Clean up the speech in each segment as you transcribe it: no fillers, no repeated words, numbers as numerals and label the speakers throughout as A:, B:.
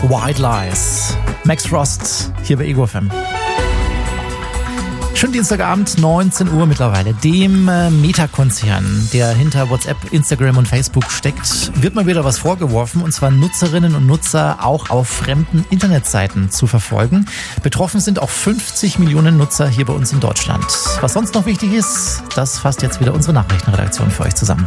A: White Lies. Max Frost hier bei Ego FM. Schönen Dienstagabend, 19 Uhr mittlerweile. Dem Meta-Konzern, der hinter WhatsApp, Instagram und Facebook steckt, wird mal wieder was vorgeworfen, und zwar Nutzerinnen und Nutzer auch auf fremden Internetseiten zu verfolgen. Betroffen sind auch 50 Millionen Nutzer hier bei uns in Deutschland. Was sonst noch wichtig ist, das fasst jetzt wieder unsere Nachrichtenredaktion für euch zusammen.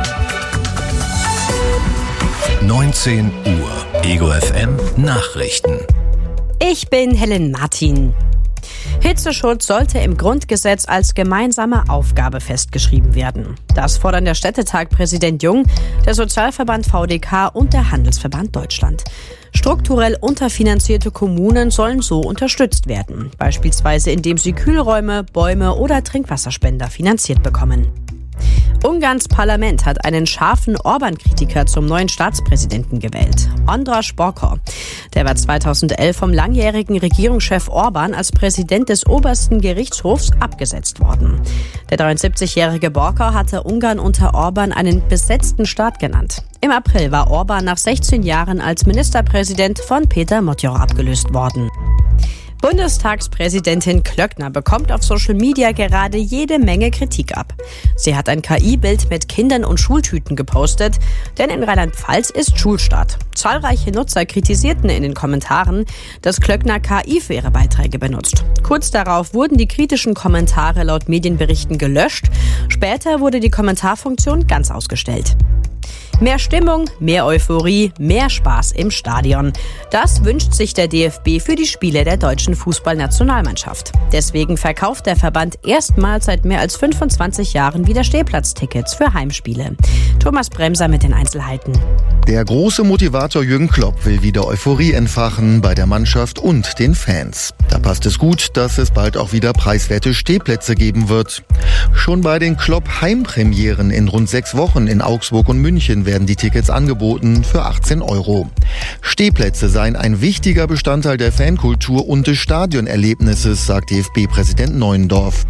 B: 19 Uhr, Ego FM Nachrichten.
C: Ich bin Helen Martin. Hitzeschutz sollte im Grundgesetz als gemeinsame Aufgabe festgeschrieben werden. Das fordern der Städtetag Präsident Jung, der Sozialverband VDK und der Handelsverband Deutschland. Strukturell unterfinanzierte Kommunen sollen so unterstützt werden, beispielsweise indem sie Kühlräume, Bäume oder Trinkwasserspender finanziert bekommen. Ungarns Parlament hat einen scharfen Orban-Kritiker zum neuen Staatspräsidenten gewählt, András Bokor. Der war 2011 vom langjährigen Regierungschef Orban als Präsident des obersten Gerichtshofs abgesetzt worden. Der 73-jährige Bokor hatte Ungarn unter Orban einen besetzten Staat genannt. Im April war Orban nach 16 Jahren als Ministerpräsident von Péter Matthör abgelöst worden. Bundestagspräsidentin Klöckner bekommt auf Social Media gerade jede Menge Kritik ab. Sie hat ein KI-Bild mit Kindern und Schultüten gepostet, denn in Rheinland-Pfalz ist Schulstart. Zahlreiche Nutzer kritisierten in den Kommentaren, dass Klöckner KI für ihre Beiträge benutzt. Kurz darauf wurden die kritischen Kommentare laut Medienberichten gelöscht. Später wurde die Kommentarfunktion ganz ausgestellt. Mehr Stimmung, mehr Euphorie, mehr Spaß im Stadion. Das wünscht sich der DFB für die Spiele der deutschen Fußballnationalmannschaft. Deswegen verkauft der Verband erstmals seit mehr als 25 Jahren wieder Stehplatztickets für Heimspiele. Thomas Bremser mit den Einzelheiten.
D: Der große Motivator Jürgen Klopp will wieder Euphorie entfachen bei der Mannschaft und den Fans. Da passt es gut, dass es bald auch wieder preiswerte Stehplätze geben wird. Schon bei den Klopp-Heimpremieren in rund 6 Wochen in Augsburg und München werden die Tickets angeboten für 18 €. Stehplätze seien ein wichtiger Bestandteil der Fankultur und des Stadionerlebnisses, sagt DFB-Präsident Neuendorf.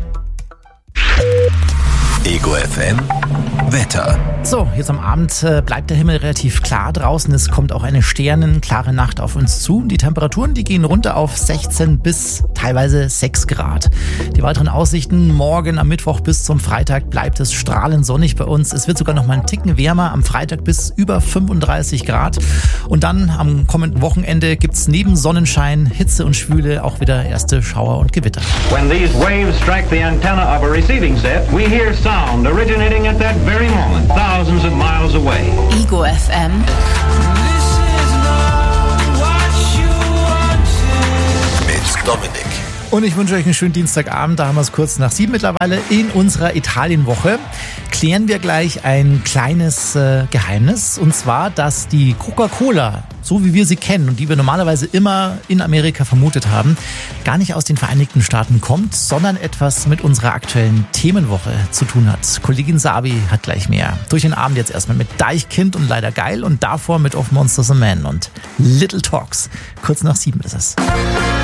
B: Ego FM Wetter.
A: So, jetzt am Abend bleibt der Himmel relativ klar draußen. Es kommt auch eine sternenklare Nacht auf uns zu. Die Temperaturen, die gehen runter auf 16 bis teilweise 6 Grad. Die weiteren Aussichten: morgen am Mittwoch bis zum Freitag bleibt es strahlend sonnig bei uns. Es wird sogar noch mal einen Ticken wärmer, am Freitag bis über 35 Grad. Und dann am kommenden Wochenende gibt's neben Sonnenschein, Hitze und Schwüle auch wieder erste Schauer und Gewitter.
E: When these waves strike the antenna of a receiving set, we hear sound originating at that very moment, thousands of miles away.
F: Ego FM.
B: Mit Dominik.
A: Und ich wünsche euch einen schönen Dienstagabend. Da haben wir es kurz nach 7 mittlerweile. In unserer Italienwoche klären wir gleich ein kleines Geheimnis. Und zwar, dass die Coca-Cola, so wie wir sie kennen und die wir normalerweise immer in Amerika vermutet haben, gar nicht aus den Vereinigten Staaten kommt, sondern etwas mit unserer aktuellen Themenwoche zu tun hat. Kollegin Sabi hat gleich mehr. Durch den Abend jetzt erstmal mit Deichkind und Leider Geil und davor mit Of Monsters and Men und Little Talks. Kurz nach 7 ist es.